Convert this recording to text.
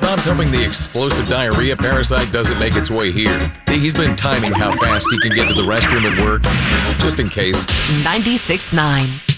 Bob's hoping the explosive diarrhea parasite doesn't make its way here. He's been timing how fast he can get to the restroom at work, just in case. 96.9